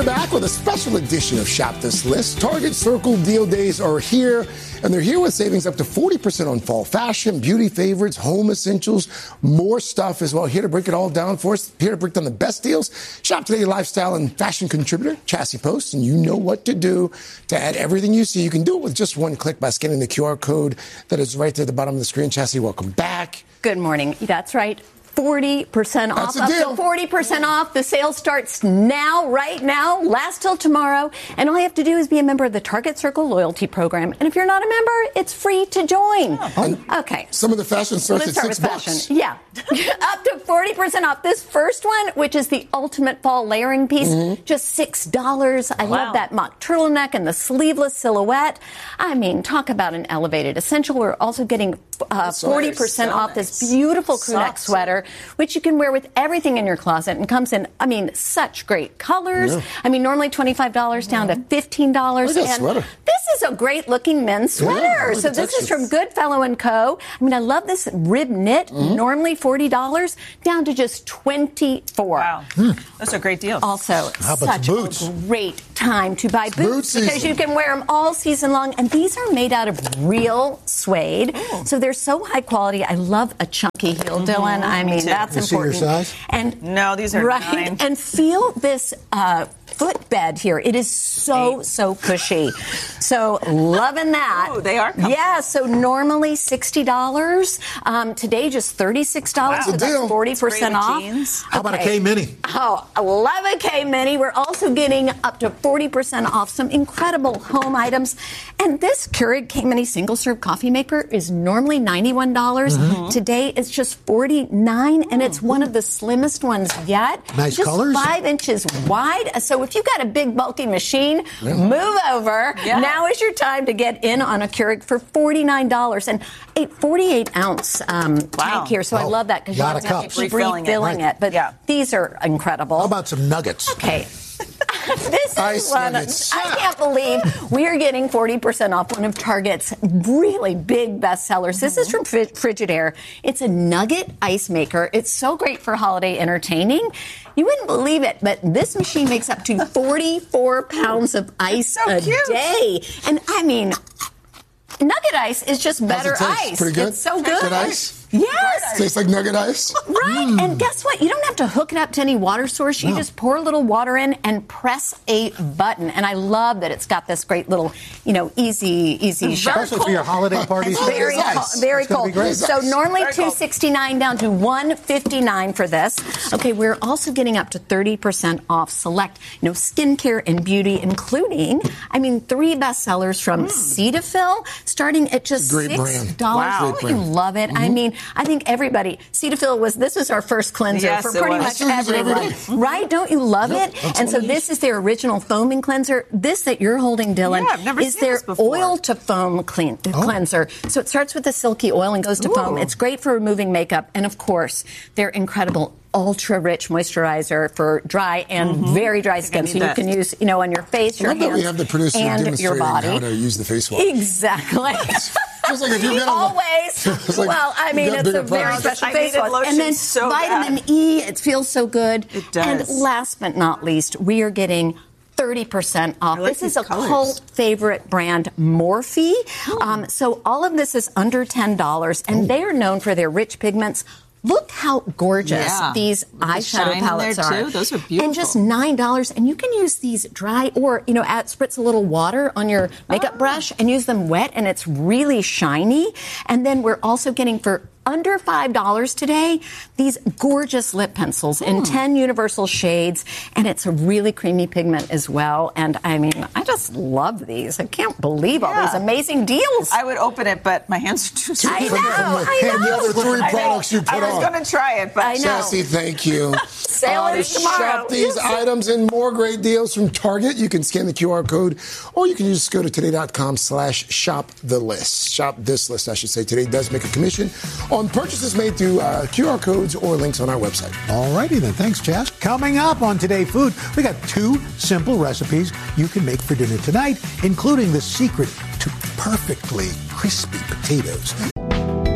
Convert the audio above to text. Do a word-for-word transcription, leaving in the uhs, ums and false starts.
back with a special edition of Shop This List. Target Circle Deal Days are here, and they're here with savings up to forty percent on fall fashion, beauty favorites, home essentials, more stuff as well. Here to break it all down for us, here to break down the best deals, Shop Today lifestyle and fashion contributor, Chassie Post, and you know what to do to add everything you see. You can do it with just one click by scanning the Q R code that is right there at the bottom of the screen. Chassie, welcome back. Good morning. That's right. forty percent off, up to forty percent off. The sale starts now, right now, lasts till tomorrow. And all you have to do is be a member of the Target Circle loyalty program. And if you're not a member, it's free to join. Oh. Okay. Some of the fashion starts Let's at start six with bucks. Fashion. Yeah. Up to forty percent off. This first one, which is the ultimate fall layering piece, mm-hmm. just six dollars. I wow. love that mock turtleneck and the sleeveless silhouette. I mean, talk about an elevated essential. We're also getting uh, forty percent so off nice. This beautiful crew neck sweater, which you can wear with everything in your closet and comes in, I mean, such great colors. Yeah. I mean, normally twenty-five dollars down to fifteen dollars. Look at that sweater. This is a great looking men's sweater. Yeah, so this is from Goodfellow and Co. I mean, I love this rib knit, mm-hmm. normally forty dollars down to just twenty-four dollars. Wow. Hmm. That's a great deal. Also, How about such boots? a great time to buy boots Boot because season. you can wear them all season long. And these are made out of real suede. Ooh. So they're so high quality. I love a chunky heel, mm-hmm. Dylan. I mean, that's you important. See your size? And no, these are right. nine. And feel this uh, footbed here. It is so, Eight. so cushy. So loving that. Oh, they are comfortable. Yeah, so normally sixty dollars. Um, today, just thirty-six dollars. Wow. So that's forty percent off. Jeans. How about a K Mini? Oh, I love a K Mini. We're also getting up to forty percent off some incredible home items. And this Keurig K Mini single-serve coffee maker is normally ninety-one dollars. Mm-hmm. Today, it's just forty-nine dollars, and it's one of the slimmest ones yet. Nice just colors. Five inches wide. So if you've got a big, bulky machine, yeah. move over. Yeah. Now is your time to get in on a Keurig for forty-nine dollars. And a forty-eight ounce um, wow. tank here. So oh, I love that because you have to keep refilling it. Right. it. But yeah. these are incredible. How about some nuggets? Okay. This Ice is one. nuggets. I can't believe we are getting forty percent off one of Target's really big bestsellers. This is from Frigidaire. It's a nugget ice maker. It's so great for holiday entertaining. You wouldn't believe it, but this machine makes up to forty-four pounds of ice so a cute. day. And I mean, nugget ice is just better ice. Pretty good. It's so good. Good ice? Yes. Tastes like nugget ice. Right. Mm. And guess what? You don't have to hook it up to any water source. You no. just pour a little water in and press a button. And I love that it's got this great little, you know, easy, easy shot. Especially for your holiday parties. Very nice. cold. Very cold. So normally two sixty-nine down to one fifty-nine for this. Okay, we're also getting up to thirty percent off select, you know, skincare and beauty, including, I mean, three bestsellers from mm. Cetaphil, starting at just Great six dollars. Wow. Oh, you love it. Mm-hmm. I mean, I think everybody, Cetaphil was, this is our first cleanser yes, for pretty much everyone. Right? Don't you love yep, it? And so this is their original foaming cleanser. This that you're holding, Dylan, yeah, I've never is seen their this before. oil to foam clean, oh. cleanser. So it starts with the silky oil and goes to Ooh. foam. It's great for removing makeup. And of course, their incredible ultra-rich moisturizer for dry and mm-hmm. very dry skin. So you can use, you know, on your face, your I love hands, that we have the producer and demonstrating your body. how to use the face wash. Exactly. Just like if you're gonna Always. Like, well, I mean, it's a very special face wash. And then so vitamin bad. E, it feels so good. It does. And last but not least, we are getting thirty percent off. Like this is a colors. cult favorite brand, Morphe. Um, so all of this is under ten dollars, and oh. they are known for their rich pigments. Look how gorgeous yeah. these With eyeshadow the palettes are. Too. Those are beautiful. And just nine dollars. And you can use these dry or, you know, add, spritz a little water on your makeup oh. brush and use them wet, and it's really shiny. And then we're also getting for under five dollars today, these gorgeous lip pencils in mm. ten universal shades, and it's a really creamy pigment as well. And I mean, I just love these. I can't believe all yeah. these amazing deals. I would open it, but my hands are too small. I know, I know. And the other three I products you put on. I was going to try it, but I know. Chassie, thank you. Sale uh, is tomorrow. Shop these items and more great deals from Target. You can scan the Q R code, or you can just go to today.com slash shop the list. Shop this list, I should say. Today does make a commission on purchases made through uh, Q R codes or links on our website. All righty then. Thanks, Chas. Coming up on Today Food, we got two simple recipes you can make for dinner tonight, including the secret to perfectly crispy potatoes.